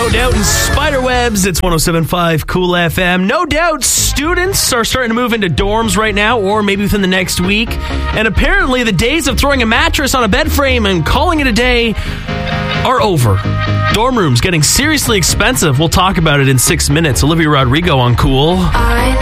No Doubt and Spiderwebs. It's 107.5 Cool FM. No doubt students are starting to move into dorms right now, or maybe within the next week. And apparently the days of throwing a mattress on a bed frame and calling it a day are over. Dorm rooms getting seriously expensive. We'll talk about it in 6 minutes. Olivia Rodrigo on Cool. I